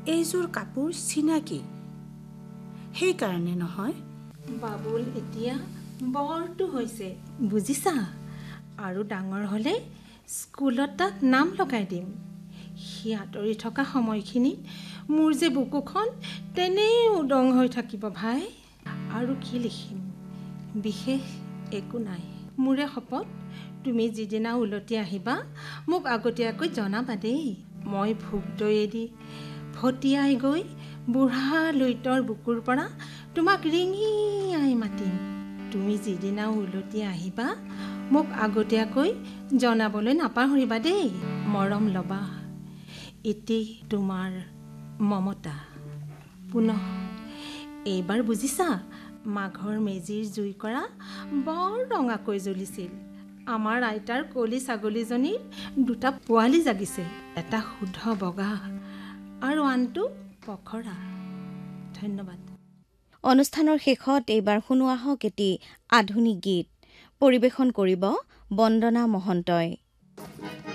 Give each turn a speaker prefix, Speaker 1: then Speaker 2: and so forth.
Speaker 1: এইযোৰ কাপোৰ চিনাকি সেইকাৰণে নহয়?
Speaker 2: বাবুল এতিয়া বৰটো হৈছে বুজিছা, আৰু ডাঙৰ হ'লে স্কুলত তাক নাম লগাই দিম। সি আঁতৰি থকা সময়খিনিত মোৰ যে বুকুখন তেনেই উদং হৈ থাকিব ভাই। আৰু কি লিখিম? বিশেষ একো নাই। মোৰে শপত, তুমি যিদিনা উলটি আহিবা মোক আগতীয়াকৈ জনাবা দেই। মই ভোগদৈয়েদি ভটিয়াই গৈ বুঢ়া লুইতৰ বুকুৰ পৰা তোমাক ৰিঙিয়াই মাতিম। তুমি যিদিনা উলটি আহিবা মোক আগতীয়াকৈ জনাবলৈ নাপাহৰিবা দেই। মৰম ল'বা। ইতি তোমাৰ মমতা। পুনঃ এইবাৰ বুজিছা, মাঘৰ মেজিৰ জুই কৰা বৰ ৰঙাকৈ জ্বলিছিল। আমাৰ আইতাৰ কলি ছাগলীজনীৰ 2টা পোৱালি জাগিছে, এটা শুদ্ধ বগা আৰু আনটো পখৰা। ধন্যবাদ।
Speaker 3: অনুষ্ঠানৰ শেষত এইবাৰ শুনোৱা হওক এটি আধুনিক গীত। পৰিৱেশন কৰিব বন্দনা মহন্তই।